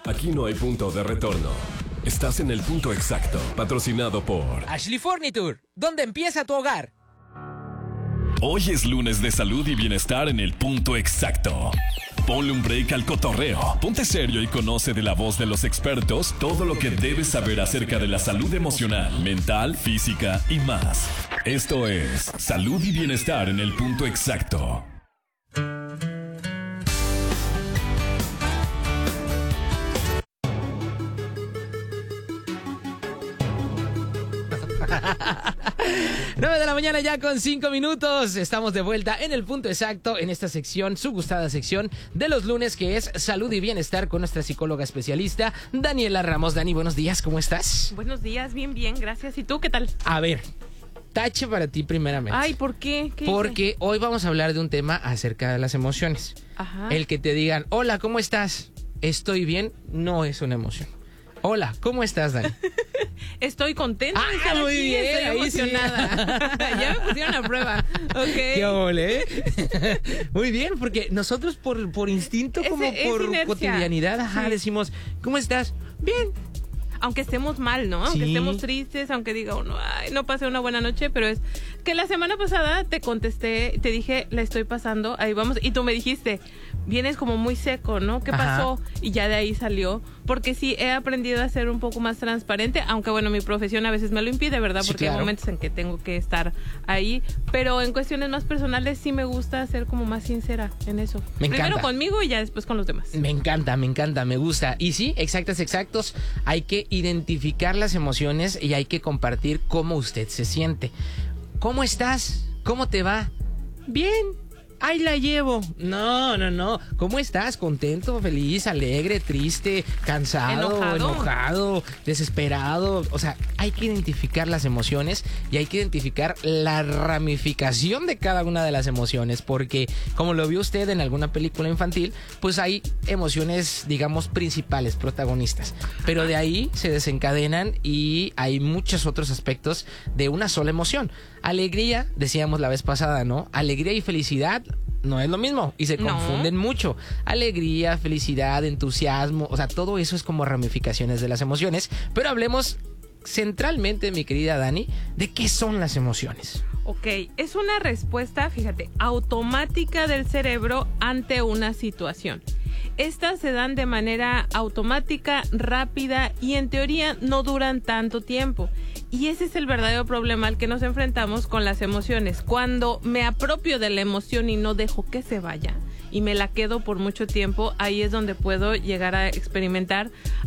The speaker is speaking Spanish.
Aquí no hay punto de retorno. Estás en el punto exacto, patrocinado por Ashley Furniture, ¿dónde empieza tu hogar? Hoy es lunes de salud y bienestar en el punto exacto. Ponle un break al cotorreo, ponte serio y conoce de la voz de los expertos todo lo que debes saber acerca de la salud emocional, mental, física y más. Esto es Salud y Bienestar en el punto exacto. Nueve de la mañana ya con 5 minutos. Estamos de vuelta en el punto exacto en esta sección, su gustada sección de los lunes, que es Salud y Bienestar con nuestra psicóloga especialista Daniela Ramos. Dani, buenos días, ¿cómo estás? Buenos días, bien, gracias. ¿Y tú qué tal? A ver, tache para ti primeramente. Ay, ¿por qué? Porque hoy vamos a hablar de un tema acerca de las emociones. Ajá. El que te digan, hola, ¿cómo estás? Estoy bien, no es una emoción. Hola, ¿cómo estás, Dani? Estoy contenta de estar muy aquí, bien, estoy ahí sí. emocionada. Ya me pusieron a prueba, ¿ok? ¡Qué ole, eh! Muy bien, porque nosotros por instinto, como Es por inercia. cotidianidad, Sí. decimos, ¿cómo estás? Bien. Aunque estemos mal, ¿no? Aunque Sí. estemos tristes, aunque diga uno, ay, no pasé una buena noche, pero es que la semana pasada te contesté, te dije, la estoy pasando, ahí vamos, y tú me dijiste, vienes como muy seco, ¿no? ¿Qué Ajá. pasó? Y ya de ahí salió, porque sí, he aprendido a ser un poco más transparente, aunque bueno, mi profesión a veces me lo impide, ¿verdad? Sí, Porque claro. hay momentos en que tengo que estar ahí, pero en cuestiones más personales sí me gusta ser como más sincera en eso. Me Primero encanta. conmigo y ya después con los demás. Me encanta, me gusta. Y sí, exactos. Hay que identificar las emociones y hay que compartir cómo usted se siente. ¿Cómo estás? ¿Cómo te va? Bien. Ahí la llevo. No. ¿Cómo estás? ¿Contento, feliz, alegre, triste, cansado, enojado, desesperado? O sea, hay que identificar las emociones y hay que identificar la ramificación de cada una de las emociones, porque como lo vio usted en alguna película infantil, pues hay emociones, digamos, principales, protagonistas. Pero de ahí se desencadenan y hay muchos otros aspectos de una sola emoción. Alegría, decíamos la vez pasada, ¿no? Alegría y felicidad no es lo mismo y se No. confunden mucho. Alegría, felicidad, entusiasmo, o sea, todo eso es como ramificaciones de las emociones. Pero hablemos centralmente, mi querida Dani, de qué son las emociones. Ok, es una respuesta, fíjate, automática del cerebro ante una situación. Estas se dan de manera automática, rápida y en teoría no duran tanto tiempo. Y ese es el verdadero problema al que nos enfrentamos con las emociones. Cuando me apropio de la emoción y no dejo que se vaya y me la quedo por mucho tiempo, ahí es donde puedo llegar a experimentar